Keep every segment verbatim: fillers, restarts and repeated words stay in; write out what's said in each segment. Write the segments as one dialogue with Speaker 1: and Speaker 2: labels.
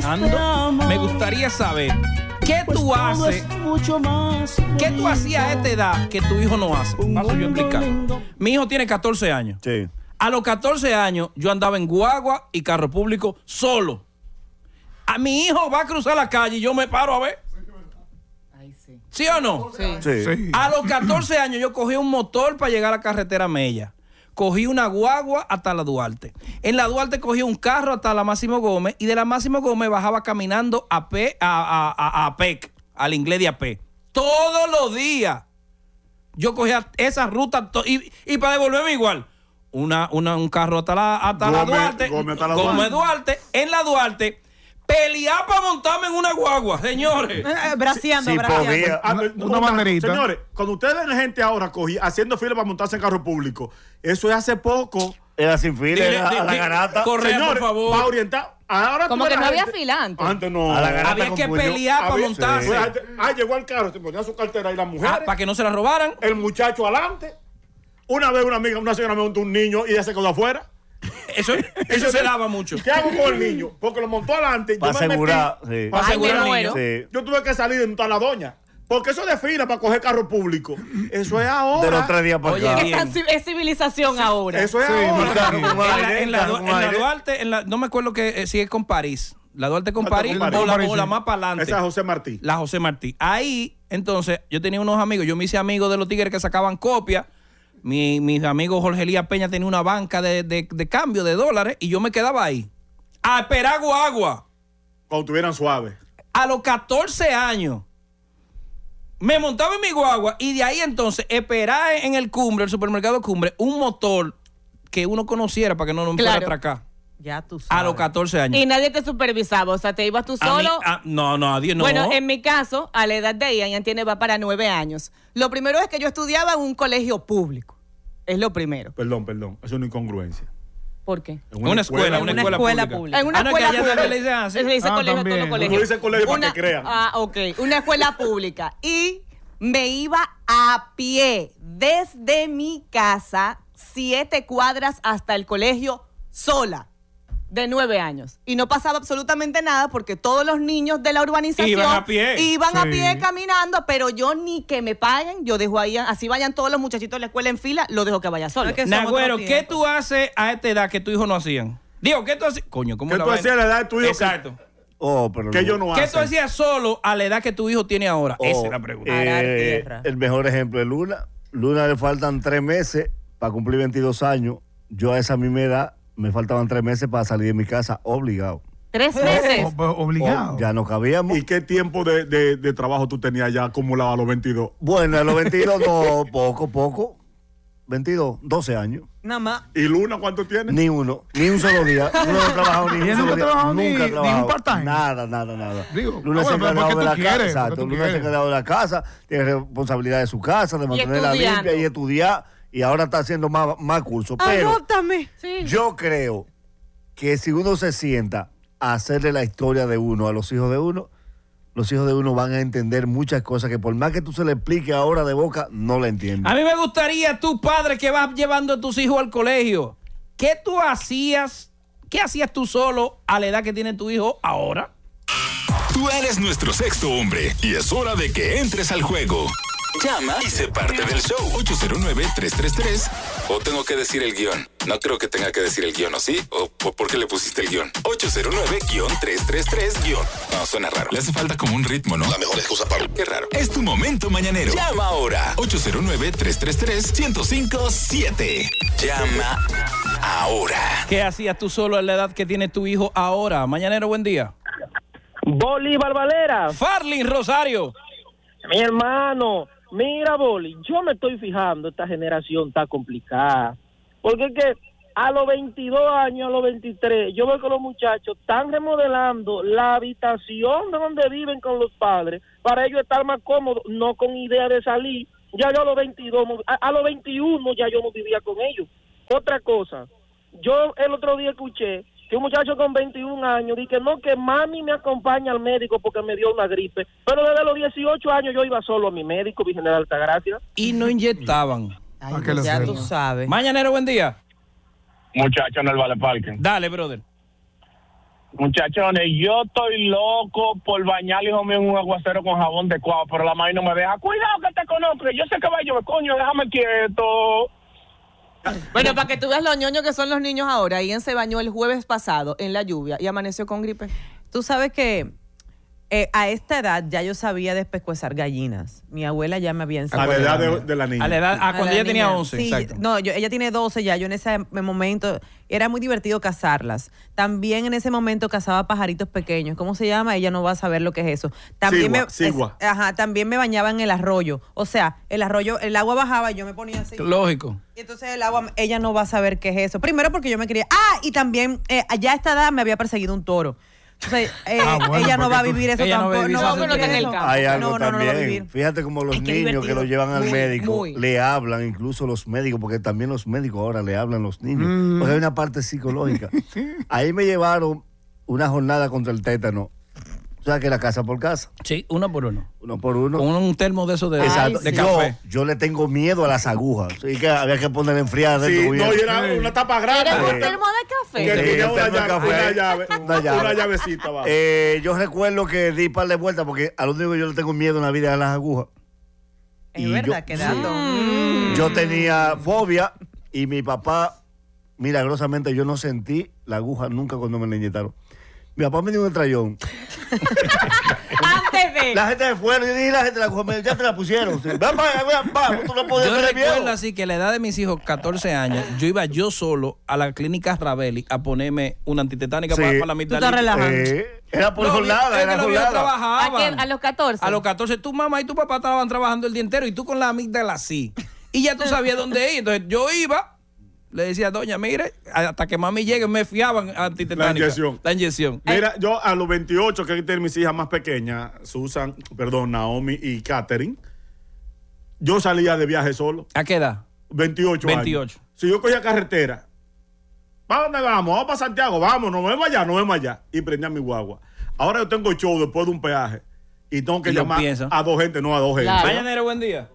Speaker 1: trabajando. Me gustaría saber qué
Speaker 2: Pues
Speaker 1: tú
Speaker 2: todo
Speaker 1: haces,
Speaker 2: es mucho más
Speaker 1: qué tú hacías a esta edad que tu hijo no hace. Paso yo a explicar. Mi hijo tiene catorce años.
Speaker 3: Sí.
Speaker 1: A los catorce años yo andaba en guagua y carro público solo. A mi hijo va a cruzar la calle y yo me paro a ver.
Speaker 4: Sí.
Speaker 1: ¿Sí o no?
Speaker 4: Sí.
Speaker 3: Sí.
Speaker 5: Sí.
Speaker 1: A los catorce años yo cogí un motor para llegar a la carretera Mella. Cogí una guagua hasta la Duarte. En la Duarte cogí un carro hasta la Máximo Gómez y de la Máximo Gómez bajaba caminando a, P, a, a, a, a APEC, al inglés de A P. Todos los días yo cogía esa ruta to- y, y para devolverme igual. Una, una, un carro hasta la, hasta la
Speaker 5: Gómez,
Speaker 1: Duarte.
Speaker 5: Gómez hasta la
Speaker 1: Gómez
Speaker 5: Duarte.
Speaker 1: Duarte. En la Duarte. Pelear para montarme en una guagua, señores.
Speaker 4: Eh, braceando,
Speaker 3: Sí,
Speaker 4: braceando.
Speaker 3: podía.
Speaker 5: Ah, Una banderita. Señores, cuando ustedes ven gente ahora cogi- haciendo fila para montarse en carro público, eso es hace poco.
Speaker 3: Era sin fila,
Speaker 1: Dile,
Speaker 3: era
Speaker 1: di-
Speaker 3: a la
Speaker 1: di-
Speaker 3: garata.
Speaker 1: Correa,
Speaker 5: Señores,
Speaker 1: por favor.
Speaker 5: para orientar. Ahora
Speaker 4: Como
Speaker 5: tú ves
Speaker 4: que
Speaker 5: la
Speaker 4: no había
Speaker 5: gente-
Speaker 4: fila antes.
Speaker 5: Antes no.
Speaker 3: A la garata
Speaker 1: Había
Speaker 3: con
Speaker 1: que
Speaker 3: puño.
Speaker 1: pelear para
Speaker 5: Había-
Speaker 1: montarse.
Speaker 5: Pues, la gente- ah, llegó al carro, se ponía su cartera y las mujeres.
Speaker 1: Ah, para que no se la robaran.
Speaker 5: El muchacho adelante. Una vez una amiga, una señora me montó un niño y ella se quedó afuera.
Speaker 1: Eso, eso se daba mucho.
Speaker 5: ¿Qué hago con el niño? Porque lo montó adelante.
Speaker 3: Para
Speaker 5: yo me
Speaker 3: asegurar,
Speaker 5: metí-
Speaker 3: sí.
Speaker 1: Para
Speaker 4: Ay,
Speaker 1: asegurar
Speaker 4: me
Speaker 1: al
Speaker 4: muero.
Speaker 1: niño.
Speaker 3: Sí.
Speaker 5: Yo tuve que salir de montar a la doña. Porque eso de fila para coger carro público. Eso es ahora.
Speaker 3: De los tres días para
Speaker 1: Oye,
Speaker 3: acá.
Speaker 4: Es, tan ci- es civilización ahora.
Speaker 5: Eso es
Speaker 3: Sí,
Speaker 5: ahora.
Speaker 3: claro, con
Speaker 1: En la,
Speaker 3: aire,
Speaker 1: en la-
Speaker 3: claro,
Speaker 1: en
Speaker 3: con
Speaker 1: la
Speaker 3: aire.
Speaker 1: Duarte, en la- no me acuerdo que eh, si es con París. La Duarte con
Speaker 5: Duarte
Speaker 1: París
Speaker 5: con París.
Speaker 1: o la,
Speaker 5: París,
Speaker 1: o la
Speaker 5: sí.
Speaker 1: más para adelante.
Speaker 5: Esa es José Martí.
Speaker 1: La José Martí. Ahí, entonces, yo tenía unos amigos, yo me hice amigo de los tigres que sacaban copias. Mi, mis amigos Jorge Elías Peña tenía una banca de, de, de cambio de dólares y yo me quedaba ahí. A esperar guagua.
Speaker 5: Cuando tuvieran suave.
Speaker 1: A los catorce años. Me montaba en mi guagua y de ahí entonces esperar en el Cumbre, el supermercado Cumbre, un motor que uno conociera para que no nos fuera a
Speaker 4: Claro.
Speaker 1: atracar.
Speaker 4: Ya tú sabes.
Speaker 1: A los catorce años.
Speaker 4: Y nadie te supervisaba, o sea, te ibas tú
Speaker 1: A mí-
Speaker 4: solo.
Speaker 1: a- no, no, nadie, no.
Speaker 4: Bueno, en mi caso, a la edad de ella, ella tiene, va para nueve años. Lo primero es que yo estudiaba en un colegio público. Es lo primero.
Speaker 5: Perdón, perdón. Es una incongruencia.
Speaker 4: ¿Por qué?
Speaker 5: En
Speaker 1: Una escuela,
Speaker 4: En
Speaker 1: una
Speaker 4: una
Speaker 1: escuela,
Speaker 4: escuela
Speaker 1: pública.
Speaker 4: pública. En una
Speaker 1: Ah, no,
Speaker 4: escuela
Speaker 1: que allá
Speaker 4: pública.
Speaker 1: también le dicen así.
Speaker 4: Se le dice
Speaker 5: Ah,
Speaker 4: colegio a todos
Speaker 5: también.
Speaker 4: los colegios.
Speaker 5: Uno dice colegio para
Speaker 4: Una-
Speaker 5: que crean.
Speaker 4: Ah, ok. Una escuela pública. Y me iba a pie desde mi casa, siete cuadras hasta el colegio sola. De nueve años. Y no pasaba absolutamente nada porque todos los niños de la urbanización
Speaker 1: Iban a pie.
Speaker 4: iban a
Speaker 5: Sí.
Speaker 4: pie caminando, pero yo ni que me paguen, yo dejo ahí, así vayan todos los muchachitos de la escuela en fila, lo dejo que vaya solo.
Speaker 6: Es que son
Speaker 1: Nagüero,
Speaker 6: otros
Speaker 1: ¿qué
Speaker 6: tiempos.
Speaker 1: tú haces a esta edad que tu hijo no hacían? Digo, ¿qué tú hacías? Coño, ¿cómo
Speaker 5: ¿Qué
Speaker 1: la
Speaker 5: tú
Speaker 1: vaina?
Speaker 5: hacías a la edad de tu hijo?
Speaker 1: Exacto.
Speaker 3: Oh, pero
Speaker 5: Que
Speaker 3: no.
Speaker 5: yo no
Speaker 1: ¿Qué
Speaker 5: hace.
Speaker 1: tú hacías solo a la edad que tu hijo tiene ahora?
Speaker 3: Oh,
Speaker 1: Esa es la pregunta.
Speaker 6: Arar
Speaker 3: eh,
Speaker 6: tierra.
Speaker 3: el mejor ejemplo es Luna. Luna le faltan tres meses para cumplir veintidós años. Yo a esa misma edad me faltaban tres meses para salir de mi casa obligado.
Speaker 4: Tres meses.
Speaker 5: Oh,
Speaker 2: O- Obligado.
Speaker 3: Ya no cabíamos.
Speaker 5: ¿Y qué tiempo de, de, de trabajo tú tenías ya acumulado a los veintidós?
Speaker 3: Bueno, a los veintidós, no, poco, poco. veintidós, doce años.
Speaker 6: Nada más.
Speaker 5: ¿Y Luna cuánto tiene?
Speaker 3: Ni uno, ni un solo día. Uno no ha trabajado ni
Speaker 2: ¿Y
Speaker 3: un
Speaker 2: él
Speaker 3: solo
Speaker 2: nunca ha
Speaker 3: día.
Speaker 2: trabajado ni-
Speaker 3: Nunca ha
Speaker 2: ni un
Speaker 3: trabajado.
Speaker 2: part-time?
Speaker 3: Nada, nada, nada.
Speaker 2: Digo,
Speaker 3: Luna
Speaker 2: ah,
Speaker 3: se ha
Speaker 2: bueno, pero
Speaker 3: encargado
Speaker 2: ¿por qué
Speaker 3: de la
Speaker 2: tú quieres?
Speaker 3: casa. Exacto.
Speaker 2: ¿Por qué tú
Speaker 3: Luna se ha
Speaker 2: quieres?
Speaker 3: encargado de la casa, tiene responsabilidad de su casa, de mantenerla
Speaker 4: estudiando.
Speaker 3: limpia y estudiar. Y ahora está haciendo más, más cursos. Pero
Speaker 6: Adóptame.
Speaker 4: Sí.
Speaker 3: yo creo que si uno se sienta a hacerle la historia de uno a los hijos de uno, los hijos de uno van a entender muchas cosas que por más que tú se le explique ahora de boca, no la entienden.
Speaker 1: A mí me gustaría, tú, padre, que vas llevando a tus hijos al colegio, ¿qué tú hacías? ¿Qué hacías tú solo a la edad que tiene tu hijo ahora?
Speaker 7: Tú eres nuestro sexto hombre y es hora de que entres al juego. Llama y sé parte del show. ocho cero nueve, tres tres tres. O tengo que decir el guión. No creo que tenga que decir el guión, ¿o sí? ¿O por por qué le pusiste el guión? ocho cero nueve, tres tres tres, guión. No, suena raro. Le hace falta como un ritmo, ¿no? La mejor excusa para... Qué raro. Es tu momento mañanero. Llama ahora. ocho cero nueve, tres tres tres, uno cero cinco siete. Llama ahora.
Speaker 1: ¿Qué hacías tú solo a la edad que tiene tu hijo ahora? Mañanero, buen día.
Speaker 8: Bolívar Valera,
Speaker 1: Farlin Rosario.
Speaker 8: mi hermano, mira, Boli, yo me estoy fijando, esta generación está complicada, porque es que a los veintidós años, a los veintitrés, yo veo que los muchachos están remodelando la habitación de donde viven con los padres, para ellos estar más cómodos, no con idea de salir. Ya yo a los veintidós, a, a los veintiuno ya yo no vivía con ellos. Otra cosa, yo el otro día escuché que un muchacho con veintiún años dice que no, que mami me acompaña al médico porque me dio una gripe, pero desde los dieciocho años yo iba solo a mi médico, Virgen de la Altagracia.
Speaker 1: Y no inyectaban.
Speaker 6: Ay,
Speaker 2: ¿A qué lo
Speaker 6: ya
Speaker 2: sé?
Speaker 6: tú sabes.
Speaker 1: Mañanero, buen día.
Speaker 8: Muchacho en el Vale Parque.
Speaker 1: Dale, brother.
Speaker 2: Muchachones, yo estoy loco por bañar al hijo mío en un aguacero con jabón de cuava, pero la madre no me deja. Cuidado que te conozco, yo sé que va a llover, coño, déjame quieto.
Speaker 4: Bueno, para que tú veas los ñoños que son los niños ahora, Ian se bañó el jueves pasado en la lluvia y amaneció con gripe.
Speaker 6: Tú sabes que eh, a esta edad ya yo sabía despescuezar gallinas. Mi abuela ya me había
Speaker 5: A
Speaker 6: enseñado.
Speaker 5: la edad de, de la niña.
Speaker 1: A la edad, a cuando
Speaker 6: la
Speaker 1: ella tenía
Speaker 6: niña.
Speaker 1: once,
Speaker 6: Sí,
Speaker 1: exacto.
Speaker 6: no, yo, ella tiene doce ya. Yo en ese momento era muy divertido cazarlas. También en ese momento cazaba pajaritos pequeños. ¿Cómo se llama? Ella no va a saber lo que es eso. También
Speaker 5: Sigua,
Speaker 6: me,
Speaker 5: sigua.
Speaker 6: es- ajá, también me bañaba en el arroyo. O sea, el arroyo, el agua bajaba y yo me ponía así.
Speaker 1: Lógico.
Speaker 6: Y entonces el agua, ella no va a saber qué es eso. Primero porque yo me quería. Ah, y también eh, allá a esta edad me había perseguido un toro. Entonces, eh,
Speaker 9: Ah, bueno,
Speaker 6: ella no
Speaker 9: porque
Speaker 6: va a
Speaker 9: tú-
Speaker 6: vivir eso
Speaker 1: ella no va a
Speaker 6: tampoco.
Speaker 1: vivir
Speaker 6: No va a
Speaker 1: esa
Speaker 6: vivir
Speaker 4: situación.
Speaker 6: eso.
Speaker 4: En el campo.
Speaker 3: Hay algo
Speaker 6: no, no, no lo va a
Speaker 3: también.
Speaker 6: vivir.
Speaker 3: Fíjate como los
Speaker 6: Ay, qué
Speaker 3: niños que
Speaker 6: divertido.
Speaker 3: lo llevan al
Speaker 6: Muy,
Speaker 3: médico
Speaker 6: muy.
Speaker 3: le hablan, incluso los médicos, porque también los médicos ahora le hablan a los niños.
Speaker 9: Mm.
Speaker 3: Porque hay una parte psicológica. Ahí me llevaron una jornada contra el tétano. O sea que era casa por casa,
Speaker 1: Sí, uno por uno.
Speaker 3: uno por uno.
Speaker 1: Con un termo de esos de,
Speaker 3: Exacto.
Speaker 1: de
Speaker 3: yo,
Speaker 1: café.
Speaker 3: yo le tengo miedo a las agujas. Así que había que poner enfriar
Speaker 5: Sí,
Speaker 3: dentro.
Speaker 5: no, y era una tapa grande.
Speaker 4: ¿Era un
Speaker 3: Eh,
Speaker 4: termo de
Speaker 5: Que
Speaker 4: café?
Speaker 3: Sí,
Speaker 5: tenía
Speaker 3: un
Speaker 5: una
Speaker 3: termo de
Speaker 5: llave,
Speaker 3: café.
Speaker 5: una llave,
Speaker 3: Una llave.
Speaker 5: una llavecita abajo.
Speaker 3: Eh, yo recuerdo que di par de vueltas porque a lo único que yo le tengo miedo en la vida es a las agujas.
Speaker 6: Es
Speaker 3: Y
Speaker 6: verdad,
Speaker 3: yo-
Speaker 6: qué dato.
Speaker 3: Yo tenía fobia y mi papá, milagrosamente, yo no sentí la aguja nunca cuando me la inyectaron. Mi papá me dio un estrellón.
Speaker 4: Antes de.
Speaker 3: La gente de fuera, yo dije, la gente, la aguja, me- ya te la pusieron. Sí. Ven, va, va, va, tú no podías
Speaker 1: Yo
Speaker 3: tener
Speaker 1: recuerdo
Speaker 3: miedo.
Speaker 1: así que a la edad de mis hijos, catorce años, yo iba yo solo a la clínica Raveli a ponerme una antitetánica
Speaker 3: Sí.
Speaker 1: para, para la
Speaker 6: Tú
Speaker 1: mitad.
Speaker 6: estás relajando.
Speaker 3: Eh, era por
Speaker 1: No,
Speaker 3: jornada,
Speaker 1: es
Speaker 3: era
Speaker 1: que los viejos
Speaker 3: jornada.
Speaker 4: ¿A,
Speaker 1: trabajaban.
Speaker 4: qué? ¿A los catorce?
Speaker 1: A los catorce, tu mamá y tu papá estaban trabajando el día entero y tú con la amígdala así. Y ya tú sabías dónde ir. Entonces yo iba, le decía, doña, mire, hasta que mami llegue, me fiaban antitetánica.
Speaker 5: La inyección.
Speaker 1: La inyección.
Speaker 5: Mira, yo a los veintiocho, que tienen mis hijas más pequeñas, Susan, perdón, Naomi y Katherine, yo salía de viaje solo.
Speaker 1: ¿A qué edad?
Speaker 5: veintiocho,
Speaker 1: veintiocho.
Speaker 5: años. Si yo cogía carretera, ¿para dónde vamos? Vamos para Santiago, vamos, nos vemos allá, nos vemos allá. Y prendía mi guagua. Ahora yo tengo show después de un peaje y tengo que
Speaker 1: Y lo
Speaker 5: llamar
Speaker 1: piensa.
Speaker 5: a dos gente, no a dos gente.
Speaker 4: Claro.
Speaker 1: Mañanero, buen día.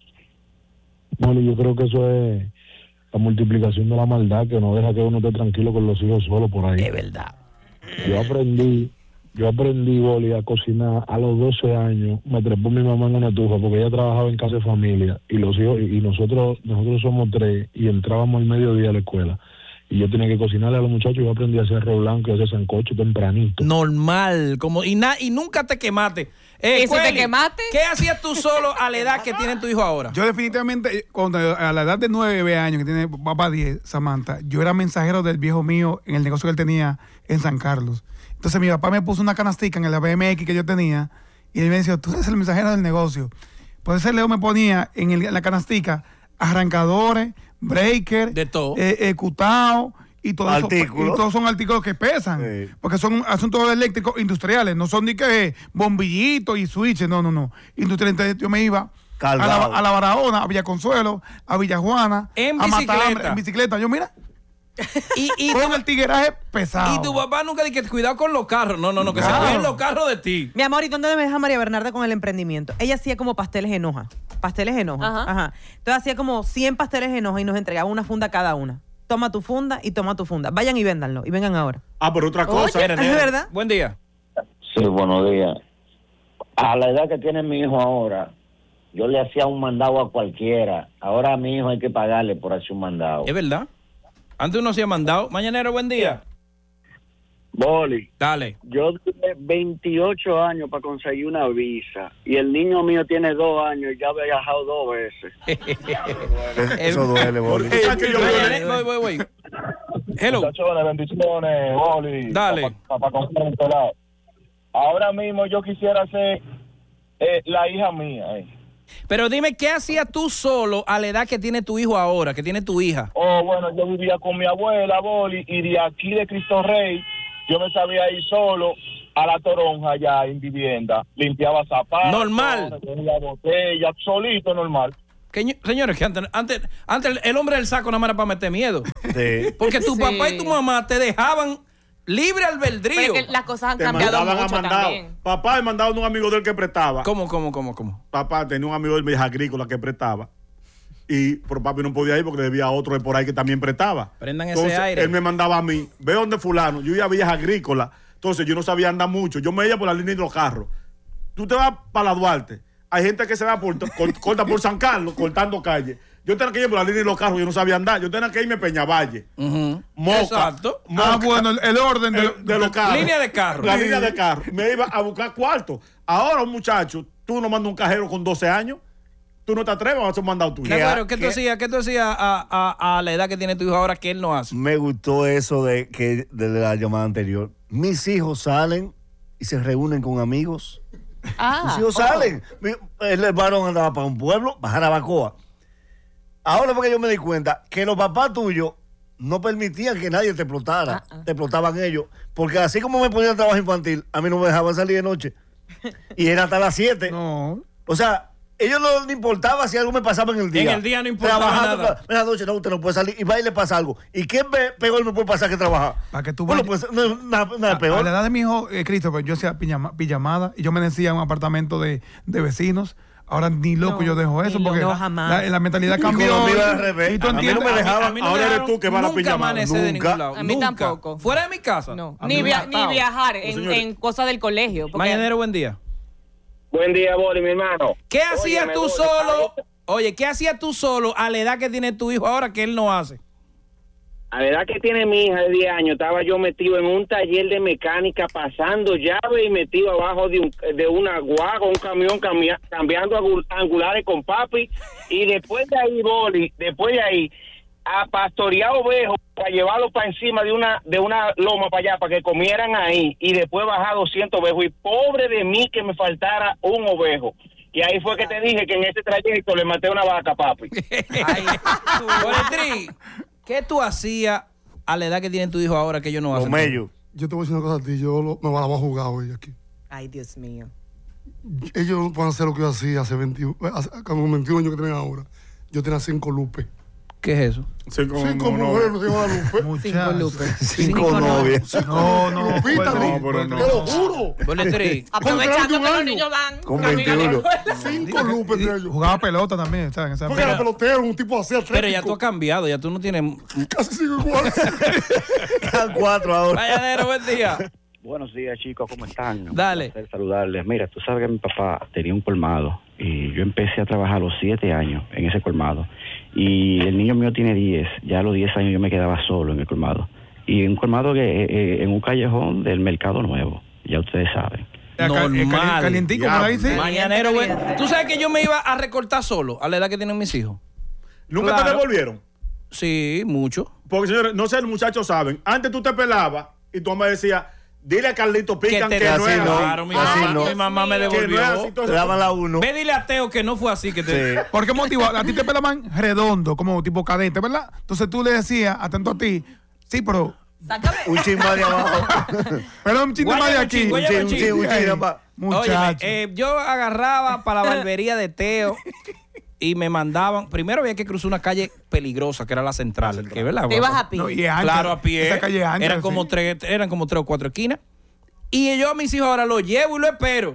Speaker 10: Bueno, yo creo que eso es la multiplicación de la maldad que no deja que uno esté tranquilo con los hijos solo por ahí.
Speaker 1: Es verdad.
Speaker 10: Yo aprendí, yo aprendí, Boli, a cocinar a los doce años. Me trepó mi mamá en una estufa porque ella trabajaba en casa de familia y los hijos, y nosotros, nosotros somos tres y entrábamos al mediodía a la escuela. Y yo tenía que cocinarle a los muchachos y yo aprendí a hacer arroz blanco y a hacer sancocho tempranito.
Speaker 1: Normal. Como, y, na, y nunca te quemaste. Eh,
Speaker 4: ¿Y si te
Speaker 1: Cueli,
Speaker 4: quemaste?
Speaker 1: ¿Qué hacías tú solo a la edad que tiene tu hijo ahora?
Speaker 9: Yo definitivamente, cuando a la edad de nueve años, que tiene papá diez, Samantha, yo era mensajero del viejo mío en el negocio que él tenía en San Carlos. Entonces mi papá me puso una canastica en el B M X que yo tenía y él me decía, tú eres el mensajero del negocio. Por ese Leo me ponía en, el- en la canastica arrancadores, breaker,
Speaker 1: De todo.
Speaker 9: eh, eh, cutao, y todo eso,
Speaker 3: Artículos.
Speaker 9: y todos son artículos que pesan,
Speaker 3: Sí.
Speaker 9: porque son asuntos eléctricos industriales, no son ni que bombillitos y switches, no, no, no. Industriales. Entonces yo me iba a la,
Speaker 3: Cargado.
Speaker 9: a la Barahona, a Villa Consuelo, a Villa Juana,
Speaker 1: En
Speaker 9: a Matambre,
Speaker 1: bicicleta.
Speaker 9: en bicicleta. Yo, mira,
Speaker 1: Y, y,
Speaker 9: con
Speaker 1: tu,
Speaker 9: el tigueraje pesado.
Speaker 1: y tu papá nunca dice que cuidado con los carros. No, no, no, que se
Speaker 9: Claro.
Speaker 1: cuiden los carros de ti.
Speaker 6: Mi amor, ¿y dónde me deja María Bernarda con el emprendimiento? Ella hacía como pasteles en hoja. Pasteles en hoja.
Speaker 4: Ajá.
Speaker 6: Ajá. Entonces hacía como cien pasteles en hoja y nos entregaba una funda cada una. Toma tu funda y toma tu funda. Vayan y véndanlo. Y vengan ahora.
Speaker 5: Ah, pero otra cosa.
Speaker 6: Oye, ¿es verdad?
Speaker 1: Buen día.
Speaker 11: Sí, buenos días. A la edad que tiene mi hijo ahora, yo le hacía un mandado a cualquiera. Ahora a mi hijo hay que pagarle por hacer un mandado.
Speaker 1: Es verdad. Antes uno se ha mandado. Mañanero, buen día.
Speaker 2: Boli,
Speaker 1: Dale.
Speaker 2: yo tuve veintiocho años para conseguir una visa y el niño mío tiene dos años y ya había viajado dos veces.
Speaker 3: Eso duele, Boli.
Speaker 5: Tú sabes que yo
Speaker 1: Mañanero, voy, voy, voy. Hello.
Speaker 2: Muchachones, bendiciones, Boli.
Speaker 1: Dale.
Speaker 2: Para comprar en todos lados. Ahora mismo yo quisiera ser eh, la hija mía. Eh.
Speaker 1: Pero dime, ¿qué hacías tú solo a la edad que tiene tu hijo ahora, que tiene tu hija?
Speaker 2: Oh, bueno, yo vivía con mi abuela, Boli, y de aquí de Cristo Rey, yo me sabía ir solo a la toronja allá en vivienda. Limpiaba zapatos.
Speaker 1: Normal.
Speaker 2: Recogía botellas, solito, normal.
Speaker 1: Que, ño- señores, que antes, antes, antes el, el hombre del saco nada más era para meter miedo.
Speaker 3: Sí.
Speaker 1: Porque tu
Speaker 4: Sí.
Speaker 1: papá y tu mamá te dejaban libre albedrío.
Speaker 4: Pero es que las cosas han
Speaker 5: Te
Speaker 4: cambiado
Speaker 5: mandaban a
Speaker 4: mucho
Speaker 5: mandado.
Speaker 4: también.
Speaker 5: Papá me mandaba a un amigo del que prestaba.
Speaker 1: ¿Cómo, cómo, cómo, cómo?
Speaker 5: Papá tenía un amigo del Vieja Agrícola que prestaba. Y por papi no podía ir porque debía a otro de por ahí que también prestaba.
Speaker 1: Prendan ese
Speaker 5: Entonces,
Speaker 1: aire.
Speaker 5: él me mandaba a mí, ve donde fulano. Yo iba a Villas Agrícolas, Entonces yo no sabía andar mucho. Yo me iba por la línea de los carros. Tú te vas para la Duarte. Hay gente que se va por, cort- corta por San Carlos, cortando calle. Yo tenía que ir por la línea de los carros, yo no sabía andar. Yo tenía que irme a Peñavalle.
Speaker 1: Ujú.
Speaker 5: Moca.
Speaker 1: Exacto.
Speaker 5: Moca.
Speaker 9: Ah, bueno, el, el orden de,
Speaker 5: El- de los carros.
Speaker 1: Línea de carro.
Speaker 5: La línea de carro. Me iba a buscar cuarto. Ahora, un muchacho, tú no mandas un cajero con doce años. Tú no te atreves a hacer un mandado tuyo.
Speaker 1: De acuerdo, ¿qué tú
Speaker 3: ¿Qué?
Speaker 1: hacías? ¿Qué tú hacías a, a- a la edad que tiene tu hijo ahora que él no hace?
Speaker 3: Me gustó eso de que de la llamada anterior. Mis hijos salen y se reúnen con amigos.
Speaker 4: Ah,
Speaker 3: Mis hijos
Speaker 4: oh.
Speaker 3: salen. Mi- el varón andaba para un pueblo, bajar a Bacoa. Ahora fue que yo me di cuenta que los papás tuyos no permitían que nadie te explotara.
Speaker 4: Ah, ah.
Speaker 3: Te explotaban ellos. Porque así como me ponían trabajo infantil, a mí no me dejaban salir de noche. Y era hasta las siete.
Speaker 9: No.
Speaker 3: O sea, ellos no les importaba si algo me pasaba en el día.
Speaker 1: En el día no importaba
Speaker 3: Trabajando,
Speaker 1: nada.
Speaker 3: En la noche no, usted no puede salir. Y va y le pasa algo. ¿Y qué me- peor me puede pasar que trabajar?
Speaker 9: Para que tú
Speaker 3: Bueno,
Speaker 9: vayas-
Speaker 3: pues no, nada, nada
Speaker 9: A, a
Speaker 3: peor.
Speaker 9: la edad de mi hijo, eh, Christopher, yo hacía pijama- pijamada y yo me decía en un apartamento de, de vecinos. Ahora ni loco
Speaker 6: No,
Speaker 9: yo dejo eso
Speaker 6: ni
Speaker 9: porque
Speaker 6: loco, no, jamás.
Speaker 9: la, la mentalidad
Speaker 3: Y
Speaker 9: cambió.
Speaker 3: conmigo era al revés.
Speaker 9: Y tú
Speaker 3: A mí no
Speaker 9: entiendes.
Speaker 3: me dejaban.
Speaker 1: A mí no
Speaker 5: Ahora
Speaker 1: me
Speaker 5: eres
Speaker 1: dejaron
Speaker 5: tú que vas a la
Speaker 1: nunca
Speaker 5: pijamada.
Speaker 1: amanecer de
Speaker 3: Nunca.
Speaker 1: ningún lado.
Speaker 4: A mí
Speaker 1: Nunca.
Speaker 4: tampoco.
Speaker 1: Fuera de mi casa.
Speaker 4: No,
Speaker 1: A mí
Speaker 4: ni,
Speaker 1: me
Speaker 4: via- ni
Speaker 1: mataba.
Speaker 4: viajar en,
Speaker 5: Señores.
Speaker 4: en cosas del colegio. porque-
Speaker 1: Mañanero, buen día.
Speaker 2: Buen día, Boli, mi hermano.
Speaker 1: ¿Qué hacías
Speaker 2: Óyeme,
Speaker 1: tú
Speaker 2: Boli,
Speaker 1: solo? Oye, ¿qué hacías tú solo a la edad que tiene tu hijo ahora que él no hace?
Speaker 2: A la edad que tiene mi hija de diez años, estaba yo metido en un taller de mecánica, pasando llave y metido abajo de, un, de una guagua, un camión, cambia- cambiando agu- angulares con papi. Y después de ahí, Boli, después de ahí, a pastorear ovejos para llevarlos para encima de una de una loma para allá, para que comieran ahí. Y después bajar doscientos ovejos. Y pobre de mí que me faltara un ovejo. Y ahí fue que te dije que en ese trayecto le maté una vaca, papi.
Speaker 1: Boletri, ¿qué tú hacías a la edad que tiene tu hijo ahora que ellos no
Speaker 3: Los
Speaker 1: hacen?
Speaker 3: mellos.
Speaker 12: Yo te voy a decir una cosa a ti, yo lo- me la voy a jugar hoy aquí.
Speaker 4: Ay, Dios mío.
Speaker 12: Ellos no pueden hacer lo que yo hacía hace veintiuno, hace, como veintiuno años que tienen ahora. Yo tenía cinco lupes.
Speaker 1: ¿Qué es eso?
Speaker 5: Cinco,
Speaker 12: Cinco
Speaker 5: no, no,
Speaker 12: mujeres se llaman Lupe.
Speaker 9: Muchachos.
Speaker 3: Cinco novias.
Speaker 9: No, no.
Speaker 12: Lupita,
Speaker 9: puede-
Speaker 5: no, pero no.
Speaker 12: te lo juro.
Speaker 1: Boletri,
Speaker 4: Aprovechando
Speaker 12: un
Speaker 4: que los
Speaker 12: año.
Speaker 4: niños van.
Speaker 3: Con
Speaker 4: camino a la
Speaker 3: veintiuno.
Speaker 4: escuela.
Speaker 12: Cinco Lupe entre ellos.
Speaker 9: Jugaba pelota también, ¿sabes? Esa-
Speaker 12: Porque era pelotero, un tipo así atlético.
Speaker 1: pero ya tú has cambiado, ya tú no tienes...
Speaker 12: Casi sigo igual.
Speaker 3: Quedan cuatro ahora.
Speaker 1: Mañanero, buen día.
Speaker 13: Buenos días, chicos, ¿cómo están?
Speaker 1: Dale.
Speaker 13: Un placer saludarles. Mira, tú sabes que mi papá tenía un colmado y yo empecé a trabajar a los siete años en ese colmado. Y el niño mío tiene diez. Ya a los diez años yo me quedaba solo en el colmado. Y un colmado que eh, eh, en un callejón del Mercado Nuevo. Ya ustedes saben.
Speaker 9: Era cal- eh, cali-
Speaker 1: Normal.
Speaker 9: Calientico por ahí, sí.
Speaker 1: Mañanero, buen... ¿Tú sabes que yo me iba a recortar solo a la edad que tienen mis hijos?
Speaker 5: ¿Nunca te
Speaker 1: Claro.
Speaker 5: devolvieron?
Speaker 1: Sí, mucho.
Speaker 5: Porque, señores, no sé, los muchachos saben. Antes tú te pelabas y tu mamá decía, dile a Carlito Pican
Speaker 1: te
Speaker 5: que, no
Speaker 3: así
Speaker 5: es
Speaker 3: no.
Speaker 5: así.
Speaker 1: Claro, mi
Speaker 3: Así
Speaker 1: mamá,
Speaker 3: no.
Speaker 1: mi mamá me
Speaker 5: Que no es
Speaker 1: devolvió.
Speaker 5: así.
Speaker 3: Te
Speaker 5: Entonces,
Speaker 3: daban la uno.
Speaker 1: Ve, dile a Teo que no fue así que te...
Speaker 3: Sí.
Speaker 9: ¿Por qué motivo? A ti te pelaban redondo, como tipo cadete, ¿verdad? Entonces tú le decías, atento a ti, sí, pero,
Speaker 4: Sácame.
Speaker 3: Un chin más de abajo.
Speaker 9: pero un chiste más de
Speaker 1: Guáyame un
Speaker 9: aquí.
Speaker 1: chin,
Speaker 3: Un
Speaker 1: guáyame
Speaker 3: chin, un chin, un chin,
Speaker 9: Ey,
Speaker 3: papá.
Speaker 1: Óyeme,
Speaker 9: muchacho.
Speaker 1: eh, yo agarraba para la barbería de Teo y me mandaban. Primero había que cruzar una calle peligrosa que era la central. Que, ¿verdad?
Speaker 4: Te ibas a pie.
Speaker 9: No, y es ancha,
Speaker 1: Claro, a pie.
Speaker 9: Esa calle es ancha,
Speaker 1: eran, como
Speaker 9: sí.
Speaker 1: tres, eran como tres o cuatro esquinas. Y yo a mis hijos ahora los llevo y los espero.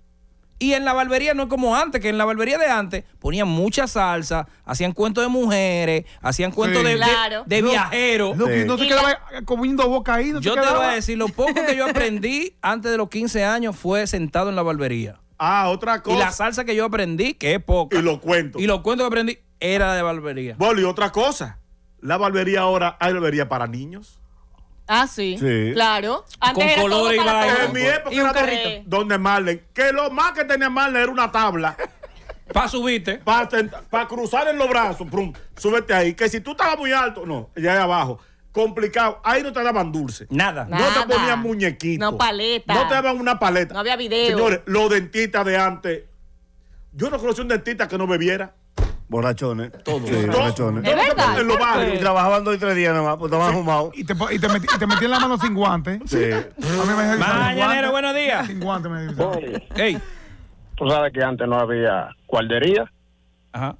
Speaker 1: Y en la barbería no es como antes, que en la barbería de antes ponían mucha salsa, hacían cuentos de mujeres, hacían cuentos
Speaker 9: Sí.
Speaker 1: de, de-
Speaker 4: Claro.
Speaker 1: de
Speaker 9: No,
Speaker 1: viajeros.
Speaker 9: No, que
Speaker 3: Sí.
Speaker 9: no se
Speaker 4: Y
Speaker 9: quedaba comiendo boca ahí, no
Speaker 1: Yo
Speaker 9: se
Speaker 1: te
Speaker 9: quedaba.
Speaker 1: voy a decir, lo poco que yo aprendí antes de los quince años fue sentado en la barbería.
Speaker 5: Ah, otra
Speaker 1: Y
Speaker 5: cosa.
Speaker 1: la salsa que yo aprendí, que es poca.
Speaker 5: Y lo cuento.
Speaker 1: Y los cuentos que aprendí era de barbería.
Speaker 5: Boli, otra cosa. La barbería ahora, hay barbería para niños.
Speaker 4: Ah, sí.
Speaker 3: Sí.
Speaker 4: Claro. Antes
Speaker 1: Con
Speaker 4: era todo
Speaker 1: colores y
Speaker 4: para
Speaker 1: vaina.
Speaker 4: todos.
Speaker 5: En mi época
Speaker 4: Y un
Speaker 5: era
Speaker 4: carrito.
Speaker 5: donde Marlene, que lo más que tenía Marlene era una tabla
Speaker 1: Para subirte.
Speaker 5: para cruzar en los brazos, prum, súbete ahí. Que si tú estabas muy alto, no, ya ahí abajo. Complicado. Ahí no te daban dulce.
Speaker 1: Nada.
Speaker 5: No
Speaker 4: Nada.
Speaker 5: te ponían muñequitos.
Speaker 4: No paleta.
Speaker 5: No te daban una paleta.
Speaker 4: No había video.
Speaker 5: Señores, los dentistas de antes. Yo no conocí un dentista que no bebiera.
Speaker 3: Borrachones.
Speaker 1: Todo.
Speaker 3: Sí,
Speaker 5: Todo.
Speaker 3: borrachones.
Speaker 4: ¿Es verdad?
Speaker 5: En los
Speaker 3: Y
Speaker 5: barrios.
Speaker 3: trabajaban dos y tres días nada más, pues estaban fumados.
Speaker 9: Y te, po- y te metí, y te metí en la mano sin guantes.
Speaker 3: Sí.
Speaker 9: A mí me dijeron,
Speaker 1: Mañanero,
Speaker 9: sin guantes.
Speaker 1: buenos días.
Speaker 9: Sin guantes me dicen.
Speaker 1: Ey.
Speaker 10: Tú sabes que antes no había guardería.
Speaker 1: Ajá.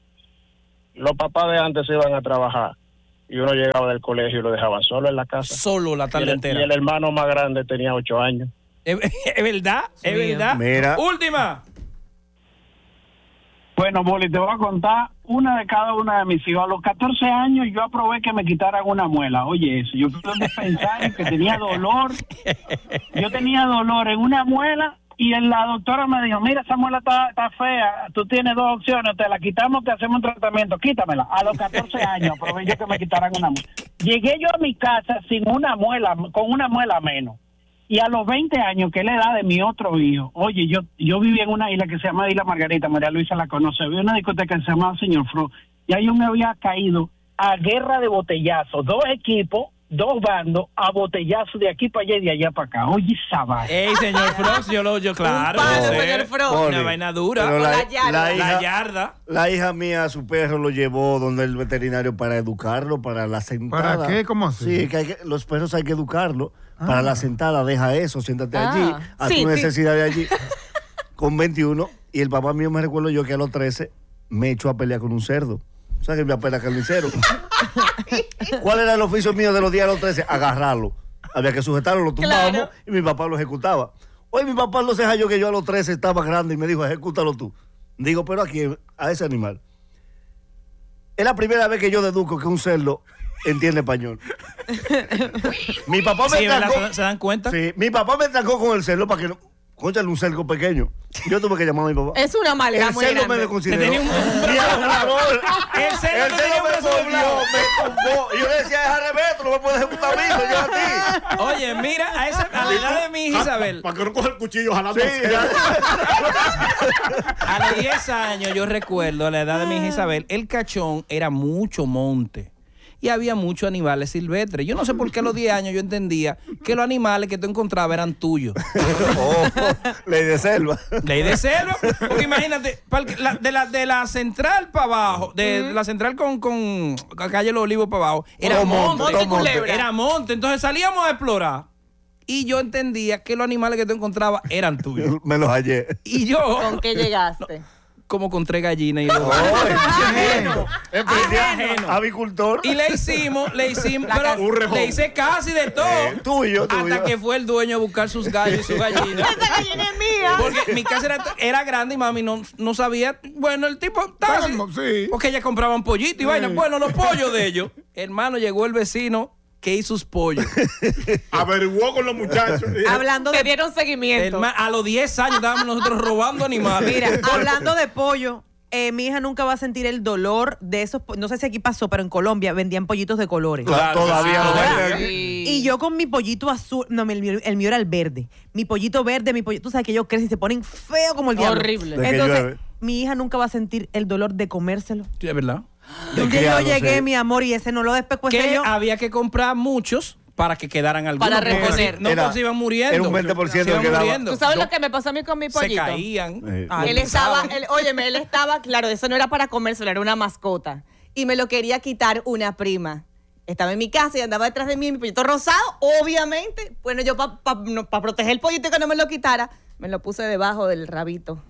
Speaker 10: Los papás de antes se iban a trabajar y uno llegaba del colegio y lo dejaban solo en la casa.
Speaker 1: Solo la
Speaker 10: Y
Speaker 1: tarde
Speaker 10: el, y
Speaker 1: entera.
Speaker 10: el hermano más grande tenía ocho años.
Speaker 1: ¿Es, es verdad? ¿Es
Speaker 6: mío.
Speaker 1: verdad?
Speaker 3: Mira.
Speaker 1: Última.
Speaker 14: Bueno, Boli, te voy a contar una de cada una de mis hijos. A los catorce años yo aprobé que me quitaran una muela. Oye, eso, yo fui a un dispensario que tenía dolor. Yo tenía dolor en una muela y la doctora me dijo, mira, esa muela está, está fea, tú tienes dos opciones, te la quitamos, te hacemos un tratamiento, quítamela. A los catorce años aprobé yo que me quitaran una muela. Llegué yo a mi casa sin una muela, con una muela menos. Y a los veinte años, que es la edad de mi otro hijo, oye, yo yo vivía en una isla que se llama Isla Margarita, María Luisa la conoce, había una discoteca que se llamaba Señor Fro, y ahí yo me había caído a guerra de botellazos, dos equipos, dos bandos, a botellazos de aquí para allá y de allá para acá. Oye, esa vaina.
Speaker 1: Ey, señor Frost, yo lo, yo claro.
Speaker 4: Un palo,
Speaker 1: yo sé.
Speaker 4: señor Frost.
Speaker 1: Una vaina dura.
Speaker 3: Pero
Speaker 4: la,
Speaker 3: la,
Speaker 4: la yarda.
Speaker 3: la hija,
Speaker 1: La yarda.
Speaker 3: la hija mía, su perro lo llevó donde el veterinario para educarlo, para la sentada.
Speaker 9: ¿Para qué? ¿Cómo así?
Speaker 3: Sí, que, hay que los perros hay que educarlo.
Speaker 9: Ah.
Speaker 3: Para la sentada, deja eso, siéntate
Speaker 4: Ah.
Speaker 3: allí, a
Speaker 4: Sí,
Speaker 3: tu
Speaker 4: sí.
Speaker 3: necesidad de allí. Con veintiuno, y el papá mío me recuerdo yo que a los trece me echó a pelear con un cerdo. O sea, que me apela carnicero. ¿Cuál era el oficio mío de los días a los trece? Agarrarlo. Había que sujetarlo, lo tumbábamos
Speaker 4: Claro.
Speaker 3: y mi papá lo ejecutaba. Hoy mi papá no se halló que yo a los trece estaba grande y me dijo, ejecútalo tú. Digo, pero aquí, a ese animal. Es la primera vez que yo deduzco que un cerdo entiende español. Mi papá me
Speaker 1: Sí, ¿verdad?
Speaker 3: trancó.
Speaker 1: ¿Se- se dan cuenta?
Speaker 3: Sí, mi papá me trancó con el cerdo para que no. Cónchale, un cerdo pequeño. Yo tuve que llamar a mi papá.
Speaker 4: Es una maldad
Speaker 3: El
Speaker 4: muy
Speaker 3: cerdo me
Speaker 4: grande.
Speaker 3: lo consideró.
Speaker 1: Te tenía un-
Speaker 3: Mi abusador.
Speaker 1: El cerdo
Speaker 3: El
Speaker 1: te tenía
Speaker 3: cerdo
Speaker 1: un
Speaker 3: me
Speaker 1: brazo
Speaker 3: volvió,
Speaker 1: doblado.
Speaker 3: me tumbó. Y yo le decía, es al revés, tú no me puedes ejecutar a mí, soy yo a ti.
Speaker 1: Oye, mira, a, esa, a la edad de mi hija Isabel,
Speaker 5: Para que no coja el cuchillo jalando.
Speaker 3: Sí,
Speaker 5: así.
Speaker 3: ya.
Speaker 1: a los diez años, yo recuerdo, a la edad de mi hija Isabel, el cachón era mucho monte. Y había muchos animales silvestres. Yo no sé por qué a los diez años yo entendía que los animales que tú encontrabas eran tuyos.
Speaker 3: Oh, ley de selva.
Speaker 1: Ley de selva. Porque imagínate, pal- la- de, la, de la central para abajo, de, de la central con, con calle Los Olivos para abajo, era
Speaker 3: Todo
Speaker 1: monte.
Speaker 3: monte, todo monte.
Speaker 1: Era monte. Entonces salíamos a explorar. Y yo entendía que los animales que tú encontrabas eran tuyos.
Speaker 3: Me los hallé.
Speaker 1: Y yo,
Speaker 4: ¿Con qué llegaste?
Speaker 1: como con tres gallinas y dos.
Speaker 3: Emprendí
Speaker 1: Ajeno.
Speaker 3: avicultor.
Speaker 1: Y le hicimos, le hicimos,
Speaker 4: La
Speaker 1: pero
Speaker 4: casa.
Speaker 5: Un rejón.
Speaker 1: le hice casi de todo.
Speaker 3: Eh, tuyo, tuyo.
Speaker 1: Hasta que fue el dueño a buscar sus gallos y sus gallinas.
Speaker 4: Esa gallina es mía.
Speaker 1: Porque mi casa era, era grande y mami no, no sabía. Bueno, el tipo estaba así,
Speaker 9: Calma, sí.
Speaker 1: porque ellas compraban pollito y vaina. Bueno, los pollos de ellos. Hermano, llegó el vecino que hizo sus pollos.
Speaker 5: Averiguó con los muchachos.
Speaker 6: Hablando
Speaker 4: Te
Speaker 6: de
Speaker 4: dieron seguimiento.
Speaker 1: Herma- a los diez años estábamos nosotros robando animales.
Speaker 6: Mira, hablando de pollo, eh, mi hija nunca va a sentir el dolor de esos. po- No sé si aquí pasó, pero en Colombia vendían pollitos de colores.
Speaker 3: Claro, todavía lo
Speaker 1: Ahora,
Speaker 3: venden aquí.
Speaker 4: Sí.
Speaker 6: Y yo con mi pollito azul, no, el mío, el mío era el verde. Mi pollito verde, mi pollito, tú sabes que ellos crecen y se ponen feo como el diablo.
Speaker 4: Horrible.
Speaker 3: De que
Speaker 6: Entonces,
Speaker 3: llueve.
Speaker 6: mi hija nunca va a sentir el dolor de comérselo.
Speaker 1: Sí, es verdad.
Speaker 6: Y un día yo
Speaker 3: criarlo,
Speaker 6: llegué,
Speaker 3: sí.
Speaker 6: mi amor, y ese no lo despecuecé
Speaker 1: Que
Speaker 6: yo.
Speaker 1: había que comprar muchos para que quedaran algunos.
Speaker 4: Para
Speaker 1: porque
Speaker 4: reponer.
Speaker 1: si No,
Speaker 3: Era-
Speaker 1: pues se iban muriendo.
Speaker 3: era un veinte por ciento
Speaker 1: Se iban
Speaker 3: que daba.
Speaker 1: muriendo.
Speaker 4: ¿Tú sabes
Speaker 1: Yo-
Speaker 4: lo que me pasó a mí con mi
Speaker 1: Se
Speaker 4: pollito?
Speaker 1: caían.
Speaker 3: Eh.
Speaker 6: Ay,
Speaker 4: Él estaba,
Speaker 1: pisaban.
Speaker 4: él, óyeme, él estaba, claro, eso no era para comérselo, era una mascota. Y me lo quería quitar una prima. Estaba en mi casa y andaba detrás de mí, mi pollito rosado, obviamente. Bueno, yo para pa, no, pa proteger el pollito y que no me lo quitara, me lo puse debajo del rabito.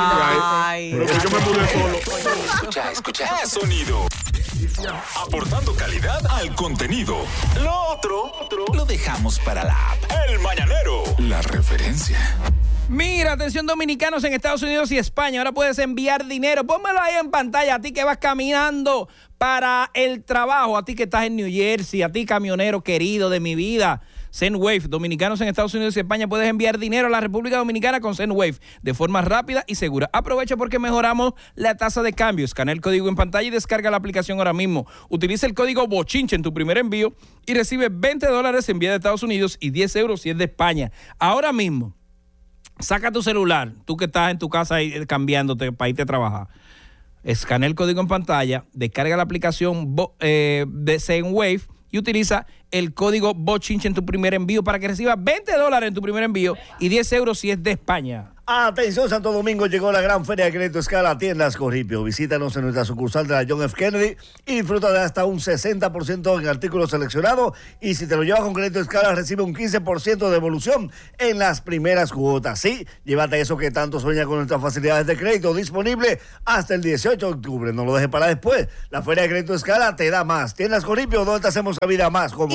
Speaker 6: Ay,
Speaker 5: Pero que yo me mudé solo.
Speaker 7: Escucha, escucha. Ah, sonido. Aportando calidad al contenido. Lo otro, otro lo dejamos para la app. El Mañanero. La referencia.
Speaker 1: Mira, atención dominicanos en Estados Unidos y España. Ahora puedes enviar dinero. Pónmelo ahí en pantalla. A ti que vas caminando para el trabajo. A ti que estás en New Jersey. A ti camionero querido de mi vida. Zenwave, dominicanos en Estados Unidos y España, puedes enviar dinero a la República Dominicana con Zenwave de forma rápida y segura. Aprovecha porque mejoramos la tasa de cambio. Escanea el código en pantalla y descarga la aplicación ahora mismo. Utiliza el código BOCHINCHE en tu primer envío y recibe veinte dólares si envía de Estados Unidos y diez euros si es de España. Ahora mismo, saca tu celular, tú que estás en tu casa ahí cambiándote para irte a trabajar. Escanea el código en pantalla, descarga la aplicación Bo- eh, de Zenwave y utiliza el código BOCHINCHE en tu primer envío para que recibas veinte dólares en tu primer envío y diez euros si es de España.
Speaker 3: Atención, Santo Domingo, llegó la gran feria de crédito escala Tiendas Corripio. Visítanos en nuestra sucursal de la John F. Kennedy y disfruta de hasta un sesenta por ciento en artículos seleccionados. Y si te lo llevas con crédito escala, recibe un quince por ciento de devolución en las primeras cuotas. Sí, llévate eso que tanto sueña con nuestras facilidades de crédito disponible hasta el dieciocho de octubre. No lo dejes para después. La feria de crédito escala te da más. Tiendas Corripio, donde te hacemos la vida más cómoda.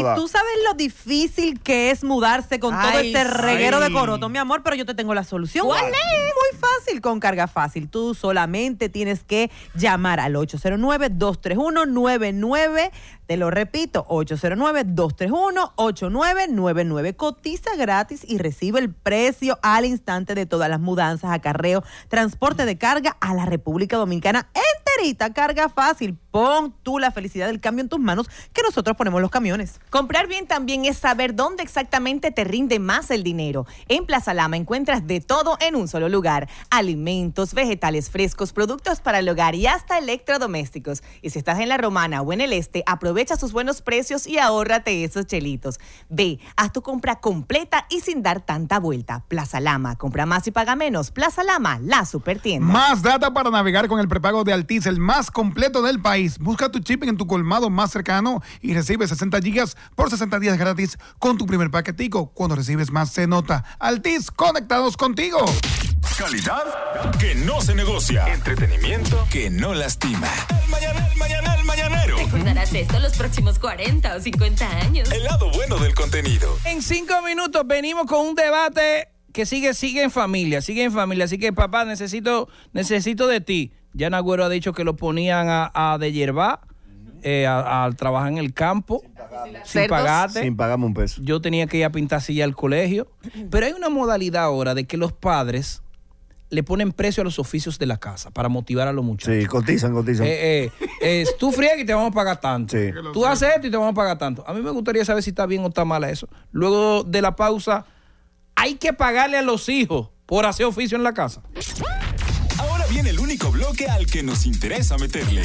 Speaker 3: da.
Speaker 6: tú sabes lo difícil que es mudarse con todo
Speaker 4: Ay,
Speaker 6: este reguero
Speaker 3: ay.
Speaker 6: de coroto, mi amor, pero yo te tengo la solución.
Speaker 4: ¿Cuál
Speaker 6: es? Muy fácil con Carga Fácil. Tú solamente tienes que llamar al ocho cero nueve, dos tres uno, nueve nueve. Te lo repito, ocho cero nueve, dos tres uno, ocho nueve nueve nueve. Cotiza gratis y recibe el precio al instante de todas las mudanzas, acarreo, transporte de carga a la República Dominicana enterita. Carga Fácil. Pon tú la felicidad del cambio en tus manos, que nosotros ponemos los camiones.
Speaker 4: Comprar bien también es saber dónde exactamente te rinde más el dinero. En Plaza Lama encuentras de todo en un solo lugar. Alimentos, vegetales frescos, productos para el hogar y hasta electrodomésticos. Y si estás en La Romana o en el Este, aprovecha sus buenos precios y ahórrate esos chelitos. Ve, haz tu compra completa y sin dar tanta vuelta. Plaza Lama, compra más y paga menos. Plaza Lama, la supertienda.
Speaker 9: Más data para navegar con el prepago de Altiz, el más completo del país. Busca tu chip en tu colmado más cercano y recibe sesenta gigas por sesenta días gratis con tu primer paquetico. Cuando recibes más, se nota. Altiz, conectados contigo.
Speaker 7: Calidad que no se negocia. Entretenimiento que no lastima. El mañanero, el mañanero, el mañanero.
Speaker 15: Recordarás esto los próximos cuarenta o cincuenta años.
Speaker 7: El lado bueno del contenido.
Speaker 1: En cinco minutos venimos con un debate que sigue, sigue en familia, sigue en familia. Así que, papá, necesito, necesito de ti. Ya Nagüero ha dicho que lo ponían a, a de hierba, eh, a, a trabajar en el campo, sin pagarte.
Speaker 3: Sin pagarme un peso.
Speaker 1: Yo tenía que ir a pintar silla al colegio. Pero hay una modalidad ahora de que los padres le ponen precio a los oficios de la casa para motivar a los muchachos.
Speaker 3: Sí, cotizan, cotizan.
Speaker 1: Eh, eh, eh, tú friegas y te vamos a pagar tanto.
Speaker 3: Sí.
Speaker 1: Tú haces esto y te vamos a pagar tanto. A mí me gustaría saber si está bien o está mal eso. Luego de la pausa, hay que pagarle a los hijos por hacer oficio en la casa.
Speaker 7: Ahora viene el único bloque al que nos interesa meterle.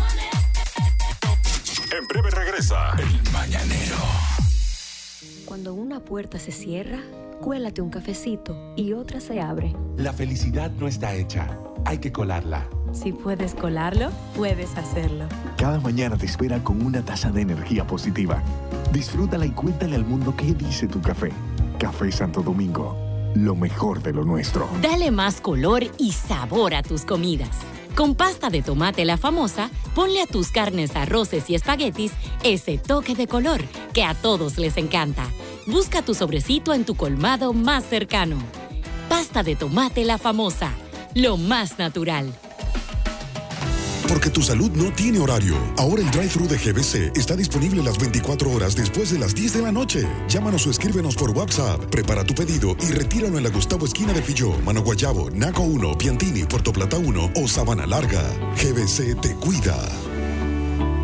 Speaker 7: En breve regresa El Mañanero.
Speaker 15: Cuando una puerta se cierra, cuélate un cafecito y otra se abre.
Speaker 16: La felicidad no está hecha, hay que colarla.
Speaker 15: Si puedes colarlo, puedes hacerlo.
Speaker 17: Cada mañana te espera con una taza de energía positiva. Disfrútala y cuéntale al mundo qué dice tu café. Café Santo Domingo, lo mejor de lo nuestro.
Speaker 18: Dale más color y sabor a tus comidas. Con pasta de tomate La Famosa, ponle a tus carnes, arroces y espaguetis ese toque de color que a todos les encanta. Busca tu sobrecito en tu colmado más cercano. Pasta de tomate La Famosa, lo más natural.
Speaker 19: Porque tu salud no tiene horario. Ahora el drive-thru de G B C está disponible las veinticuatro horas después de las diez de la noche. Llámanos o escríbenos por WhatsApp. Prepara tu pedido y retíralo en la Gustavo Esquina de Filló, Mano Guayabo, Naco uno, Piantini, Puerto Plata uno o Sabana Larga. G B C te cuida.